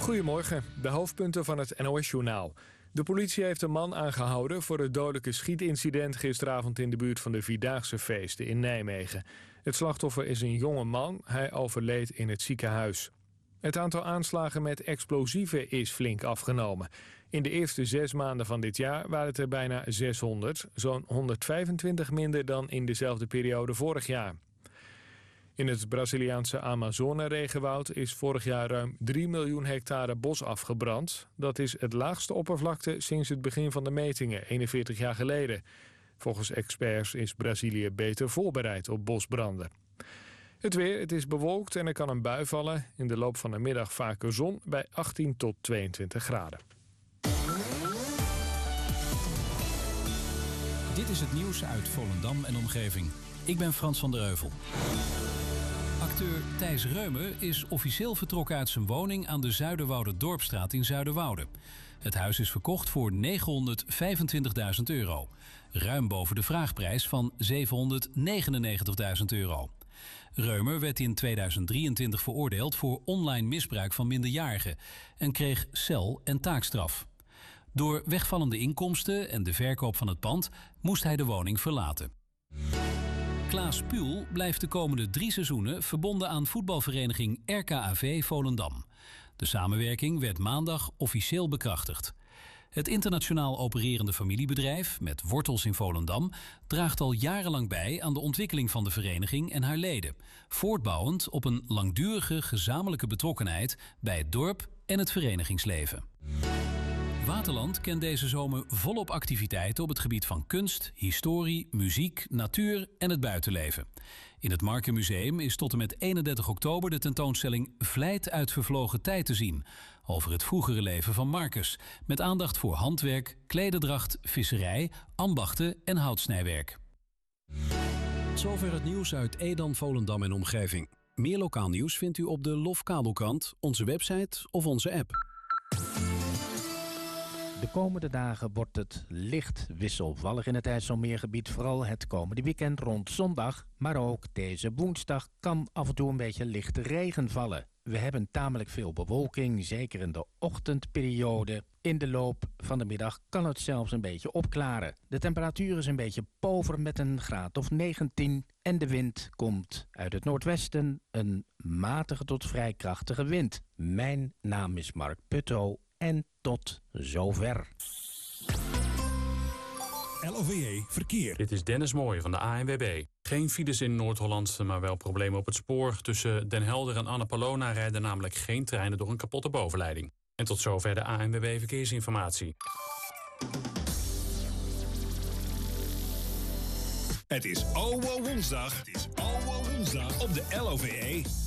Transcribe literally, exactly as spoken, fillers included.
Goedemorgen, de hoofdpunten van het N O S-journaal. De politie heeft een man aangehouden voor het dodelijke schietincident gisteravond in de buurt van de Vierdaagse feesten in Nijmegen. Het slachtoffer is een jonge man, hij overleed in het ziekenhuis. Het aantal aanslagen met explosieven is flink afgenomen. In de eerste zes maanden van dit jaar waren het er bijna zeshonderd, zo'n honderdvijfentwintig minder dan in dezelfde periode vorig jaar. In het Braziliaanse Amazone-regenwoud is vorig jaar ruim drie miljoen hectare bos afgebrand. Dat is het laagste oppervlakte sinds het begin van de metingen, eenenveertig jaar geleden. Volgens experts is Brazilië beter voorbereid op bosbranden. Het weer, het is bewolkt en er kan een bui vallen. In de loop van de middag vaker zon bij achttien tot tweeëntwintig graden. Dit is het nieuws uit Volendam en omgeving. Ik ben Frans van der Heuvel. Acteur Thijs Reumer is officieel vertrokken uit zijn woning aan de Zuiderwoude-Dorpstraat in Zuiderwoude. Het huis is verkocht voor negenhonderdvijfentwintigduizend euro. Ruim boven de vraagprijs van zevenhonderdnegenennegentigduizend euro. Reumer werd in tweeduizend drieëntwintig veroordeeld voor online misbruik van minderjarigen en kreeg cel- en taakstraf. Door wegvallende inkomsten en de verkoop van het pand moest hij de woning verlaten. Klaas Puul blijft de komende drie seizoenen verbonden aan voetbalvereniging R K A V Volendam. De samenwerking werd maandag officieel bekrachtigd. Het internationaal opererende familiebedrijf, met wortels in Volendam, draagt al jarenlang bij aan de ontwikkeling van de vereniging en haar leden, voortbouwend op een langdurige gezamenlijke betrokkenheid bij het dorp en het verenigingsleven. Waterland kent deze zomer volop activiteiten op het gebied van kunst, historie, muziek, natuur en het buitenleven. In het Markenmuseum is tot en met eenendertig oktober de tentoonstelling Vlijt uit vervlogen tijd te zien, over het vroegere leven van Marcus, met aandacht voor handwerk, klederdracht, visserij, ambachten en houtsnijwerk. Zover het nieuws uit Edam, Volendam en omgeving. Meer lokaal nieuws vindt u op de Lof Kabelkrant, onze website of onze app. De komende dagen wordt het licht wisselvallig in het IJsselmeergebied. Vooral het komende weekend rond zondag. Maar ook deze woensdag kan af en toe een beetje lichte regen vallen. We hebben tamelijk veel bewolking, zeker in de ochtendperiode. In de loop van de middag kan het zelfs een beetje opklaren. De temperatuur is een beetje pover met een graad of negentien. En de wind komt uit het noordwesten, een matige tot vrij krachtige wind. Mijn naam is Mark Putto. En tot zover. L O V E Verkeer. Dit is Dennis Mooij van de A N W B. Geen files in Noord-Holland, maar wel problemen op het spoor. Tussen Den Helder en Annapolona rijden namelijk geen treinen door een kapotte bovenleiding. En tot zover de A N W B Verkeersinformatie. Het is O W O woensdag. Het is O W O woensdag op de L O V E.